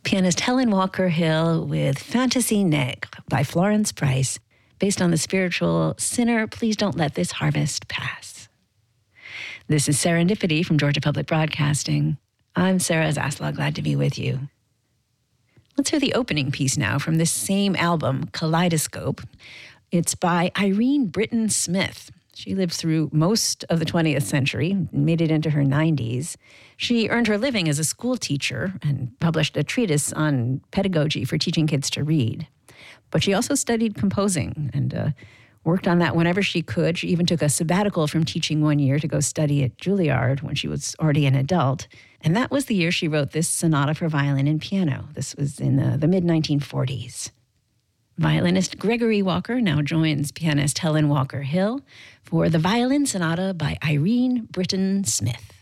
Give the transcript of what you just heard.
Pianist Helen Walker Hill with Fantasy Nègre by Florence Price, based on the spiritual Sinner, Please Don't Let This Harvest Pass. This is Serendipity from Georgia Public Broadcasting. I'm Sarah Zaslow, glad to be with you. Let's hear the opening piece now from this same album, Kaleidoscope. It's by Irene Britton Smith. She lived through most of the 20th century and made it into her 90s. She earned her living as a school teacher and published a treatise on pedagogy for teaching kids to read. But she also studied composing and worked on that whenever she could. She even took a sabbatical from teaching 1 year to go study at Juilliard when she was already an adult. And that was the year she wrote this sonata for violin and piano. This was in the mid-1940s. Violinist Gregory Walker now joins pianist Helen Walker Hill for the Violin Sonata by Irene Britton Smith.